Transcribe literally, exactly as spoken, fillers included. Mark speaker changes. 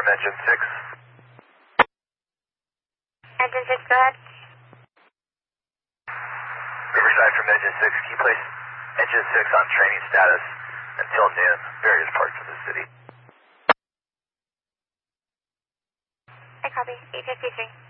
Speaker 1: Engine six.
Speaker 2: Engine six, go ahead.
Speaker 1: Riverside from Engine six, can you place Engine six on training status until noon, various parts of the city?
Speaker 2: I copy, eight fifty-three.